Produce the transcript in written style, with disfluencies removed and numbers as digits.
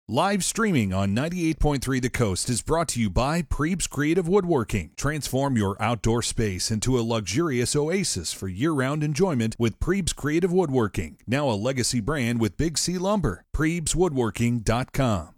Live streaming on 98.3 The Coast is brought to you by Prebes Creative Woodworking. Transform your outdoor space into a luxurious oasis for year-round enjoyment with Prebes Creative Woodworking, now a legacy brand with Big C Lumber. PrebesWoodworking.com.